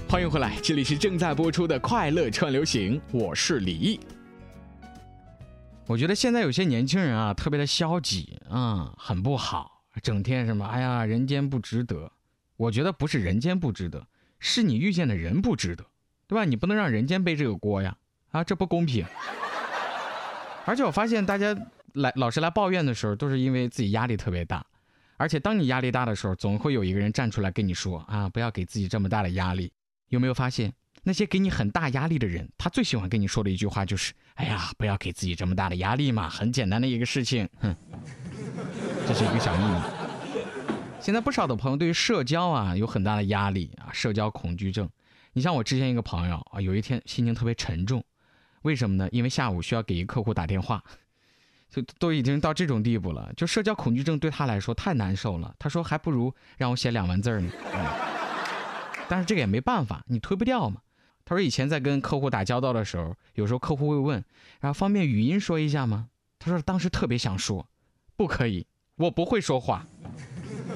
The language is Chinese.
欢迎回来，这里是正在播出的快乐串流行，我是李毅。我觉得现在有些年轻人啊，特别的消极啊，很不好，整天什么哎呀，人间不值得。我觉得不是人间不值得，是你遇见的人不值得，对吧？你不能让人间背这个锅呀，啊，这不公平。而且我发现大家老是来抱怨的时候，都是因为自己压力特别大。而且当你压力大的时候，总会有一个人站出来跟你说啊，不要给自己这么大的压力。有没有发现那些给你很大压力的人，他最喜欢跟你说的一句话就是，哎呀，不要给自己这么大的压力嘛，很简单的一个事情。这是一个小秘密。现在不少的朋友对于社交啊有很大的压力啊，社交恐惧症。你像我之前一个朋友啊，有一天心情特别沉重，为什么呢？因为下午需要给一个客户打电话，就都已经到这种地步了，就社交恐惧症对他来说太难受了。他说还不如让我写2万字呢。但是这个也没办法，你推不掉嘛。他说以前在跟客户打交道的时候，有时候客户会问，然后方便语音说一下吗？他说当时特别想说，不可以，我不会说话。